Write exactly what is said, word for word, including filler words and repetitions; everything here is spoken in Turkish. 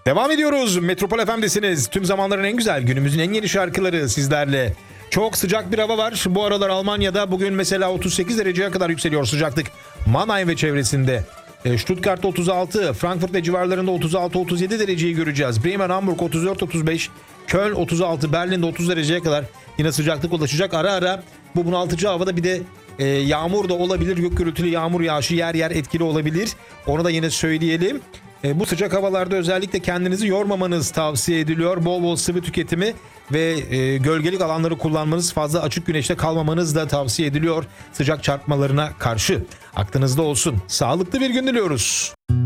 Devam ediyoruz. Metropol F M'desiniz. Tüm zamanların en güzel, günümüzün en yeni şarkıları sizlerle. Çok sıcak bir hava var. Bu aralar Almanya'da bugün mesela otuz sekiz dereceye kadar yükseliyor sıcaklık. Mannheim ve çevresinde. Stuttgart'ta otuz altı, Frankfurt ve civarlarında otuz altı otuz yedi dereceyi göreceğiz. Bremen, Hamburg otuz dört otuz beş, Köln otuz altı, Berlin'de otuz dereceye kadar yine sıcaklık ulaşacak. Ara ara bu bunaltıcı havada bir de e, yağmur da olabilir. Gök gürültülü yağmur yağışı yer yer etkili olabilir. Onu da yine söyleyelim. E, bu sıcak havalarda özellikle kendinizi yormamanız tavsiye ediliyor. Bol bol sıvı tüketimi ve e, gölgelik alanları kullanmanız, fazla açık güneşte kalmamanız da tavsiye ediliyor sıcak çarpmalarına karşı. Aklınızda olsun. Sağlıklı bir gün diliyoruz.